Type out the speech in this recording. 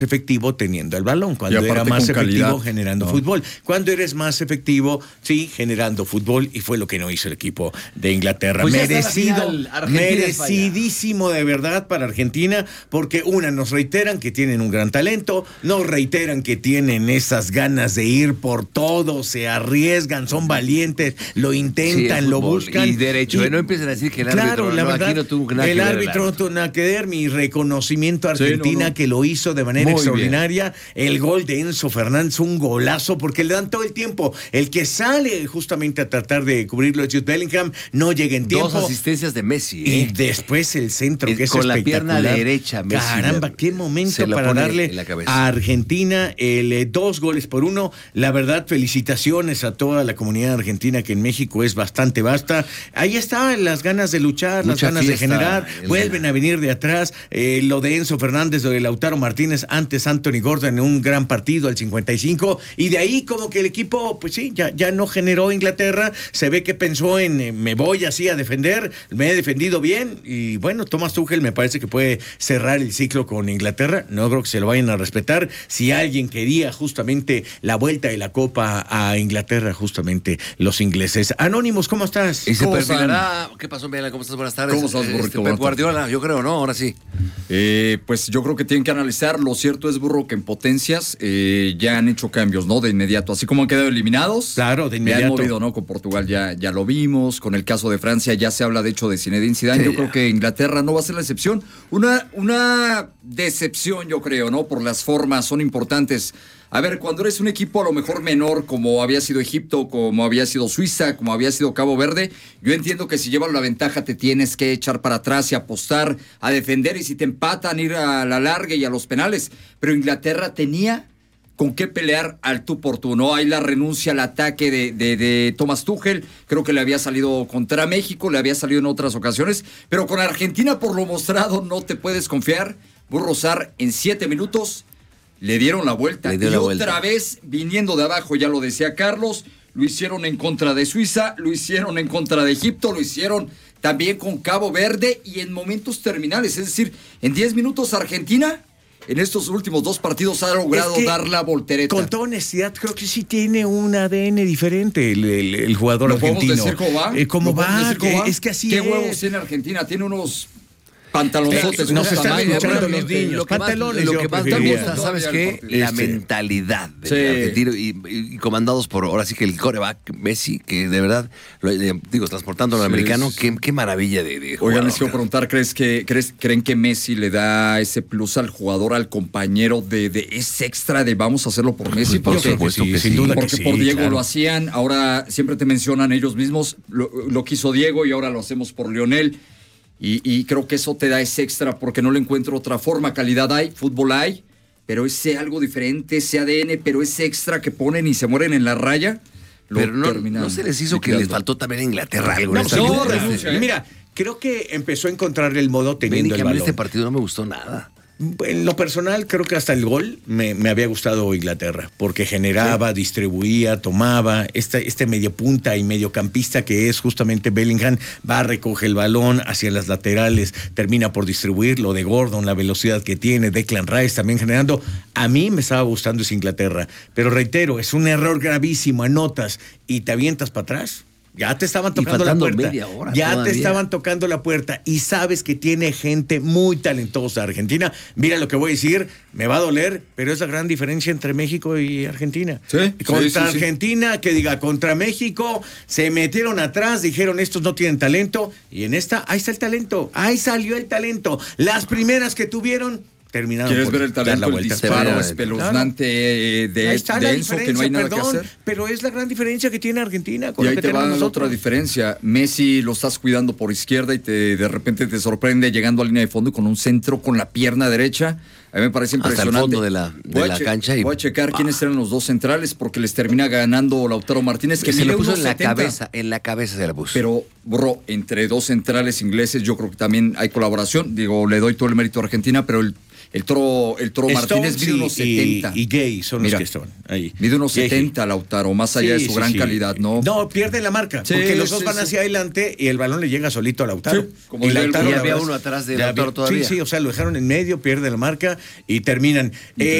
efectivo teniendo el balón, cuando era más efectivo generando fútbol, cuando eres más efectivo, sí, generando fútbol, y fue lo que no hizo el equipo de Inglaterra. Pues merecidísimo de verdad para Argentina, porque nos reiteran que tienen un gran talento, nos reiteran que tienen esas ganas de ir por todo, se arriesgan, son valientes, lo intentan, lo buscan. Y derecho, no empiecen a decir que el árbitro aquí no tuvo nada que ver. El árbitro no tuvo nada que ver, mi reconocimiento a Argentina que lo hizo de manera extraordinaria. El gol de Enzo Fernández, un golazo, porque le dan todo el tiempo. El que sale justamente a tratar de cubrirlo es Jude Bellingham, no llega en tiempo. 2 asistencias de Messi. Y después el centro, que es con espectacular. la pierna derecha, Messi. Caramba, qué momento para darle a Argentina 2-1. La verdad, felicitaciones a toda la comunidad argentina, que en México es bastante vasta. Ahí están las ganas de luchar, las ganas de generar. Vuelven a venir de atrás. Lo de Enzo Fernández, lo de Lautaro Martínez, antes Anthony Gordon en un gran partido al 55, y de ahí como que el equipo, pues sí, ya no generó Inglaterra. Se ve que pensó en me voy así a defender, me he defendido bien, y bueno, Thomas Tuchel me parece que puede cerrar el ciclo con Inglaterra. No creo que se lo vayan a respetar. Si alguien quería justamente la vuelta de la Copa a Inglaterra, justamente los ingleses. Anónimos, ¿cómo estás? Y se perfilará. ¿Qué pasó, Miguel? ¿Cómo estás? Buenas tardes. ¿Cómo estás, Burrito? Pep Guardiola, yo creo, ¿no? Ahora sí. Pues yo creo que tienen que analizar. Lo cierto es, Burro, que en potencias ya han hecho cambios, ¿no? De inmediato. Así como han quedado eliminados. Claro, de inmediato. Ya han movido, ¿no? Con Portugal ya lo vimos. Con el caso de Francia ya se habla, de hecho, de Zinedine Zidane. Yo creo que Inglaterra no va a ser la excepción. Una decepción, yo creo, ¿no? Por las formas, son importantes. A ver, cuando eres un equipo a lo mejor menor, como había sido Egipto, como había sido Suiza, como había sido Cabo Verde, yo entiendo que si llevas la ventaja te tienes que echar para atrás y apostar, a defender, y si te empatan, ir a la larga y a los penales. Pero Inglaterra tenía con qué pelear al tú por tú, ¿no? Hay la renuncia al ataque de Thomas Tuchel, creo que le había salido contra México, le había salido en otras ocasiones, pero con Argentina, por lo mostrado, no te puedes confiar. Burro Sarr, en 7 minutos... le dieron la vuelta, otra vez viniendo de abajo, ya lo decía Carlos, lo hicieron en contra de Suiza, lo hicieron en contra de Egipto, lo hicieron también con Cabo Verde y en momentos terminales, es decir, en 10 minutos Argentina, en estos últimos 2 partidos ha logrado dar la voltereta. Con toda honestidad, creo que sí tiene un ADN diferente el jugador argentino. ¿Lo podemos decir cómo va? Es que así es. ¿Qué huevos tiene Argentina? Tiene unos... pantalonzotes. Nos están escuchando los niños. Pantalones. Lo que más me gusta, ¿sabes qué? La mentalidad del argentino y comandados por, ahora sí que el quarterback Messi, que de verdad, transportándolo al americano, qué maravilla de jugador. Oigan, les quiero preguntar, ¿creen que Messi le da ese plus al jugador, al compañero de ese extra de vamos a hacerlo por Messi? Por supuesto que sí. Porque por Diego lo hacían, ahora siempre te mencionan ellos mismos, lo quiso Diego y ahora lo hacemos por Lionel. Y creo que eso te da ese extra porque no le encuentro otra forma. Calidad hay, fútbol hay, pero ese algo diferente, ese ADN, pero ese extra que ponen y se mueren en la raya. Pero no se les hizo que les faltó también a Inglaterra algo. Mira, creo que empezó a encontrar el modo teniendo el balón. Este partido no me gustó nada. En lo personal, creo que hasta el gol me había gustado Inglaterra, porque generaba, distribuía, tomaba. Este mediopunta y mediocampista que es justamente Bellingham, va, recoge el balón hacia las laterales, termina por distribuir. Lo de Gordon, la velocidad que tiene, Declan Rice también generando. A mí me estaba gustando esa Inglaterra, pero reitero, es un error gravísimo, anotas y te avientas para atrás. Ya te estaban tocando la puerta. Media hora ya todavía. Te estaban tocando la puerta y sabes que tiene gente muy talentosa Argentina. Mira lo que voy a decir, me va a doler, pero es la gran diferencia entre México y Argentina. Contra Argentina, que diga, contra México, se metieron atrás, dijeron estos no tienen talento, y en esta, ahí está el talento, ahí salió el talento. Las primeras que tuvieron terminaron. ¿Quieres ver el talento, el disparo espeluznante de Enzo, que no hay nada que hacer? Pero es la gran diferencia que tiene Argentina con y lo ahí que te tenemos va nosotros. otra diferencia. Messi lo estás cuidando por izquierda y de repente te sorprende llegando a línea de fondo y con un centro con la pierna derecha. A mí me parece impresionante. Hasta el fondo de la cancha. Voy a checar quiénes eran los 2 centrales porque les termina ganando Lautaro Martínez, que se le puso 70. en la cabeza se la puso. Pero, bro, entre 2 centrales ingleses yo creo que también hay colaboración. Digo, le doy todo el mérito a Argentina, pero El Toro Martínez mide unos 70. Y Gay son los que están ahí. Mide unos 70, Lautaro, más allá de su gran calidad, ¿no? No, pierde la marca, porque los dos van hacia adelante y el balón le llega solito a Lautaro. Como y Lautaro, había uno atrás de Lautaro todavía. Sí, o sea, lo dejaron en medio, pierde la marca y terminan.